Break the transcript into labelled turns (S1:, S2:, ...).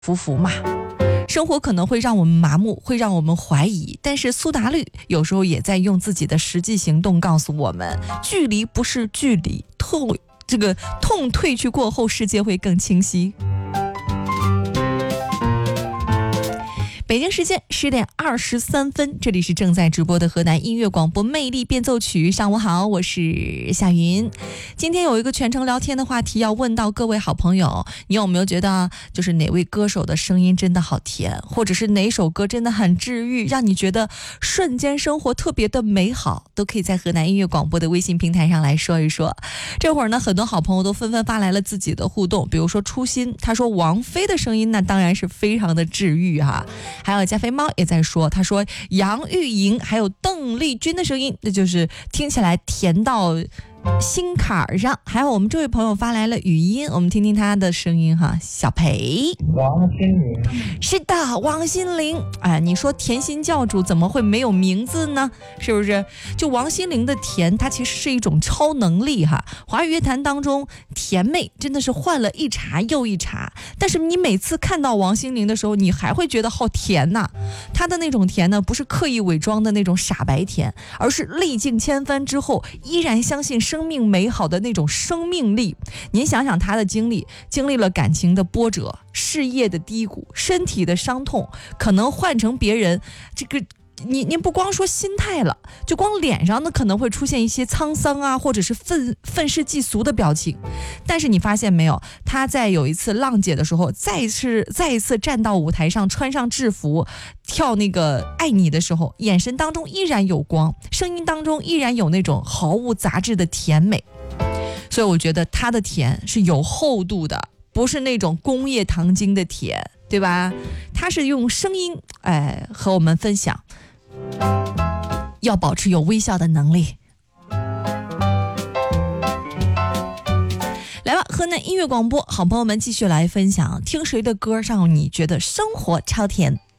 S1: 浮浮嘛。生活可能会让我们麻木，会让我们怀疑，但是苏打绿有时候也在用自己的实际行动告诉我们，距离不是距离，痛退去过后，世界会更清晰。北京时间10点23分，这里是正在直播的河南音乐广播魅力变奏曲。上午好，我是夏云。今天有一个全程聊天的话题要问到各位好朋友，你有没有觉得就是哪位歌手的声音真的好甜，或者是哪首歌真的很治愈，让你觉得瞬间生活特别的美好，都可以在河南音乐广播的微信平台上来说一说。这会儿呢，很多好朋友都纷纷发来了自己的互动，比如说初心，他说王菲的声音那当然是非常的治愈哈。还有加菲猫也在说，他说杨钰莹还有邓丽君的声音，那就是听起来甜到心坎上。还有我们这位朋友发来了语音，我们听听他的声音哈。小裴，
S2: 王心凌，
S1: 是的，王心凌。哎，你说甜心教主怎么会没有名字呢？是不是？就王心凌的甜，它其实是一种超能力哈。华语乐坛当中，甜妹真的是换了一茬又一茬，但是你每次看到王心凌的时候，你还会觉得好甜呐。她的那种甜呢，不是刻意伪装的那种傻白甜，而是历尽千帆之后，依然相信生命美好的那种生命力。您想想她的经历了感情的波折，事业的低谷，身体的伤痛，可能换成别人，这个您不光说心态了，就光脸上呢可能会出现一些沧桑啊，或者是愤世嫉俗的表情。但是你发现没有，他在有一次浪姐的时候，再一次站到舞台上，穿上制服跳那个爱你的时候，眼神当中依然有光，声音当中依然有那种毫无杂质的甜美。所以我觉得他的甜是有厚度的，不是那种工业糖精的甜，对吧？他是用声音和我们分享，要保持有微笑的能力。来吧，河南音乐广播，好朋友们继续来分享，听谁的歌让你觉得生活超甜。